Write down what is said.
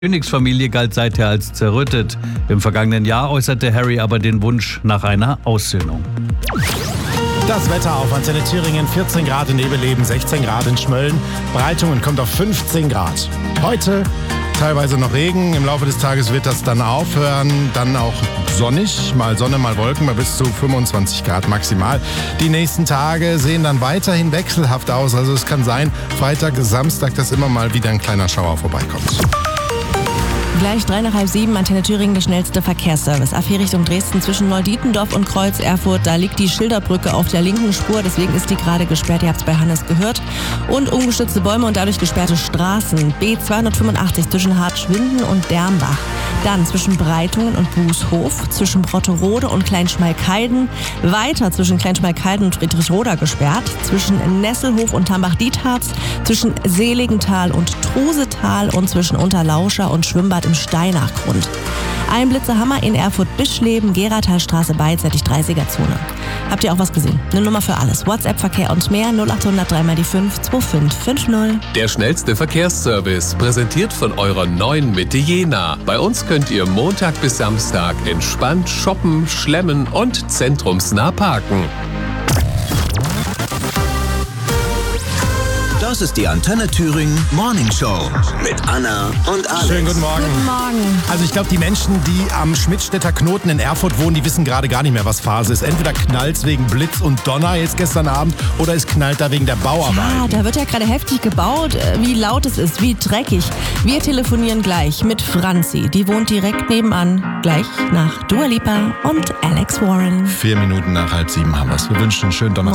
Königsfamilie galt seither als zerrüttet. Im vergangenen Jahr äußerte Harry aber den Wunsch nach einer Aussöhnung. Das Wetter auf Antenne Thüringen, 14 Grad in Nebeleben, 16 Grad in Schmölln. Breitungen kommt auf 15 Grad. Heute teilweise noch Regen, im Laufe des Tages wird das dann aufhören. Dann auch sonnig, mal Sonne, mal Wolken, bei bis zu 25 Grad maximal. Die nächsten Tage sehen dann weiterhin wechselhaft aus. Also es kann sein, Freitag, Samstag, dass immer mal wieder ein kleiner Schauer vorbeikommt. Gleich 6:30, Antenne Thüringen, der schnellste Verkehrsservice. A4 Richtung Dresden zwischen Neudietendorf und Kreuz Erfurt. Da liegt die Schilderbrücke auf der linken Spur, deswegen ist die gerade gesperrt. Ihr habt es bei Hannes gehört. Und umgestützte Bäume und dadurch gesperrte Straßen. B285 zwischen Hartschwinden und Dermbach. Dann zwischen Breitungen und Bußhof, zwischen Brotterode und Kleinschmalkalden. Weiter zwischen Kleinschmalkalden und Friedrichroda gesperrt. Zwischen Nesselhof und Tambach-Dietharz. Zwischen Seligenthal und Trusetal und zwischen Unterlauscher und Schwimmbad im Steinachgrund. Ein Blitzerhammer in Erfurt-Bischleben, Geratalstraße beidseitig 30er-Zone. Habt ihr auch was gesehen? Eine Nummer für alles. WhatsApp-Verkehr und mehr 0800 3x5 2550. Der schnellste Verkehrsservice, präsentiert von eurer neuen Mitte Jena. Bei uns könnt ihr Montag bis Samstag entspannt shoppen, schlemmen und zentrumsnah parken. Das ist die Antenne Thüringen Morning Show mit Anna und Alex. Schönen guten Morgen. Guten Morgen. Also ich glaube, die Menschen, die am Schmidtstädter Knoten in Erfurt wohnen, die wissen gerade gar nicht mehr, was Phase ist. Entweder knallt es wegen Blitz und Donner jetzt gestern Abend oder es knallt da wegen der Bauarbeit. Ja, da wird ja gerade heftig gebaut. Wie laut es ist, wie dreckig. Wir telefonieren gleich mit Franzi. Die wohnt direkt nebenan. Gleich nach Dua Lipa und Alex Warren. 4 Minuten nach 6:30 haben wir es. Wir wünschen einen schönen Donnerstag.